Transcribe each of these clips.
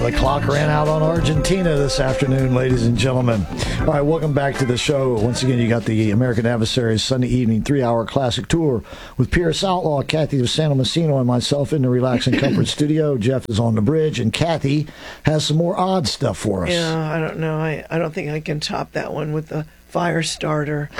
The clock ran out on Argentina this afternoon, ladies and gentlemen. All right, welcome back to the show. Once again, you got the American Adversaries Sunday evening 3-hour classic tour with Pierce Outlaw, Kathy of Santa Messino, and myself in the Relax and Comfort studio. Jeff is on the bridge, and Kathy has some more odd stuff for us. Yeah, I don't know. I don't think I can top that one with the fire starter.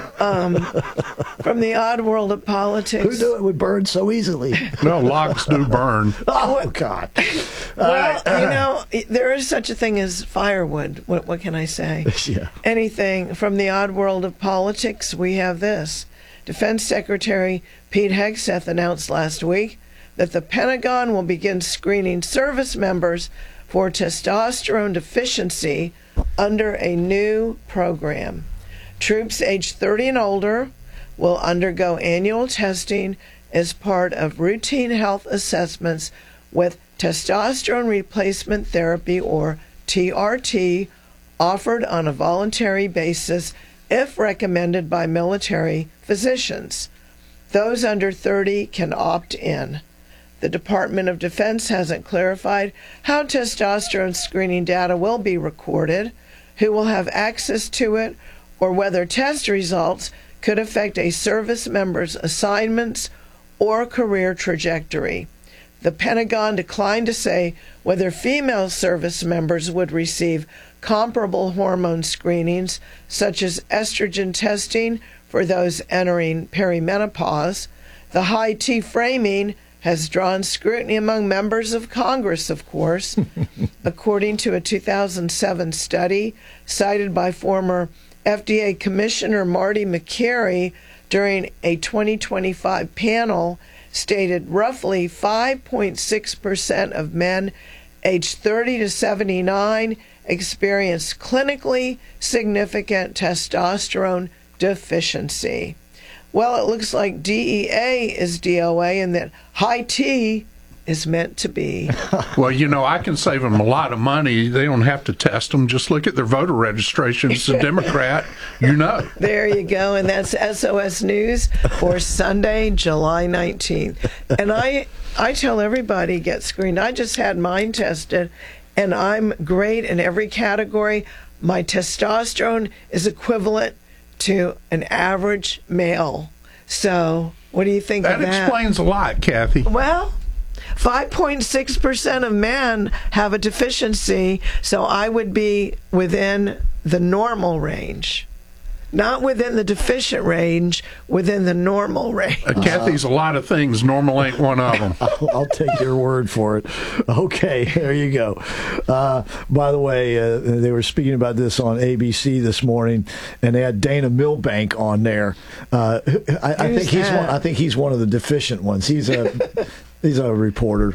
From the odd world of politics. Who knew it would burn so easily? No, logs do burn. Oh, God. Well, there is such a thing as firewood. What can I say? Yeah. Anything. From the odd world of politics, we have this. Defense Secretary Pete Hegseth announced last week that the Pentagon will begin screening service members for testosterone deficiency under a new program. Troops aged 30 and older will undergo annual testing as part of routine health assessments with testosterone replacement therapy, or TRT, offered on a voluntary basis if recommended by military physicians. Those under 30 can opt in. The Department of Defense hasn't clarified how testosterone screening data will be recorded, who will have access to it, or whether test results could affect a service member's assignments or career trajectory. The Pentagon declined to say whether female service members would receive comparable hormone screenings, such as estrogen testing for those entering perimenopause. The high T framing has drawn scrutiny among members of Congress, of course. According to a 2007 study cited by former FDA Commissioner Marty McCary during a 2025 panel, stated roughly 5.6% of men aged 30 to 79 experienced clinically significant testosterone deficiency. Well, it looks like DEA is DOA and that high T is meant to be. Well, I can save them a lot of money. They don't have to test them. Just look at their voter registration. It's a Democrat, There you go. And that's SOS News for Sunday, July 19th. And I tell everybody, get screened. I just had mine tested, and I'm great in every category. My testosterone is equivalent to an average male. So what do you think of that? That explains a lot, Kathy. Well, 5.6% of men have a deficiency, so I would be within the normal range. Not within the deficient range, within the normal range. Kathy's a lot of things. Normal ain't one of them. I'll take your word for it. Okay, there you go. By the way, they were speaking about this on ABC this morning, and they had Dana Milbank on there. I think he's one of the deficient ones. He's a reporter.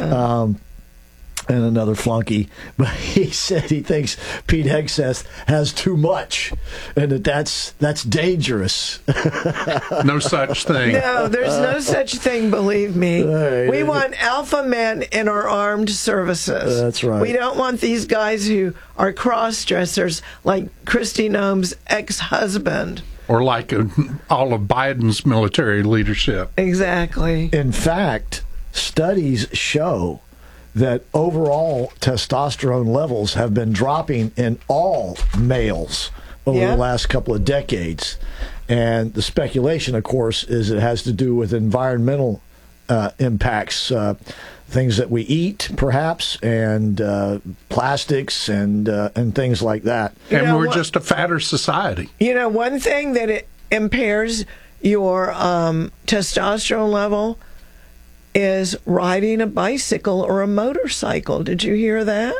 And another flunky, but he said he thinks Pete Hegseth has too much, and that's dangerous. No such thing. No, there's no such thing, believe me. Right. We want alpha men in our armed services. That's right. We don't want these guys who are cross-dressers like Kristi Noem's ex-husband. Or like all of Biden's military leadership. Exactly. In fact, studies show that overall testosterone levels have been dropping in all males over the last couple of decades. And the speculation, of course, is it has to do with environmental impacts, things that we eat, perhaps, and plastics and things like that. And we're just a fatter society. One thing that it impairs your testosterone level is riding a bicycle or a motorcycle. Did you hear that?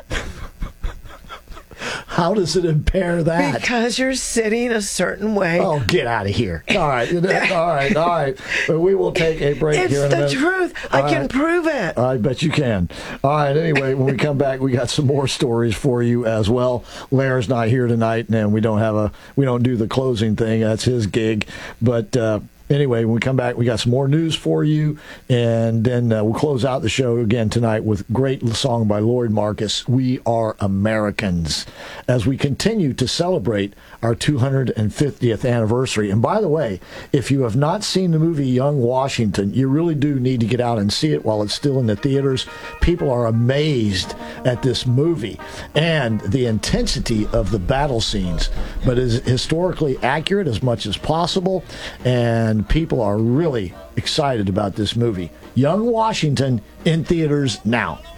How does it impair that? Because you're sitting a certain way. Oh, get out of here. All right. All right. We will take a break here in a minute. It's the truth. I can prove it. I bet you can. All right. Anyway, when we come back, we got some more stories for you as well. Lair's not here tonight, and we don't do the closing thing. That's his gig. But Anyway, when we come back, we got some more news for you, and then we'll close out the show again tonight with a great song by Lloyd Marcus, We Are Americans, as we continue to celebrate our 250th anniversary. And by the way, if you have not seen the movie Young Washington, you really do need to get out and see it while it's still in the theaters. People are amazed at this movie and the intensity of the battle scenes, but is historically accurate as much as possible, and people are really excited about this movie. Young Washington in theaters now.